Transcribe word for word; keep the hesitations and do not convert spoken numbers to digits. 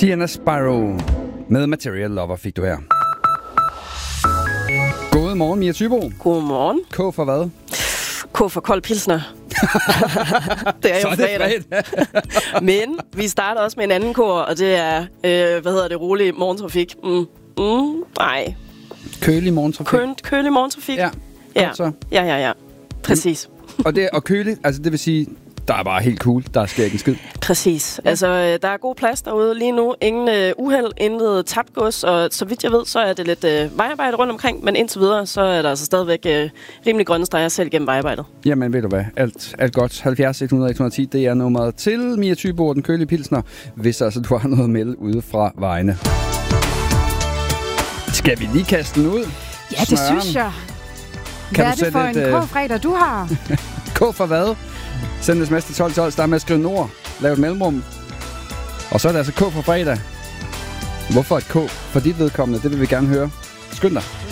Sienna Sparrow med Material Lover fik du her. God morgen, Mia Thybo. Godmorgen. K for hvad? K for kold pilsner. Det er jo fredag. Men vi starter også med en anden kor, og det er, øh, hvad hedder det, rolig morgentrafik. Mm. Mm, nej. Kølig morgentrafik. Kø- kølig morgentrafik. Ja, ja. så. Ja, ja, ja. Præcis. Og, det, og kølig, altså det vil sige, der er bare helt cool. Der sker ikke en skid. Præcis. Ja. Altså, der er god plads derude lige nu. Ingen øh, uheld, intet tabt gods, og så vidt jeg ved, så er det lidt øh, vejarbejde rundt omkring, men indtil videre, så er der altså stadigvæk øh, rimelig grønne streger selv gennem vejarbejdet. Jamen, ved du hvad? Alt, alt godt. halvfjerds et hundrede et hundrede og ti, det er nummeret til Mia Thybo og den kølige pilsner, hvis altså du har noget at melde ude fra vejene. Skal vi lige kaste den ud? Ja, det Smøren. synes jeg. Kan Hvad er det for et, en øh... K-fredag, du har? K for hvad? Send sms til tolv tolv, start med at skrive nord, lav et mellemrum. Og så er det altså K for fredag. Hvorfor et K? For dit vedkommende, det vil vi gerne høre. Skynd dig.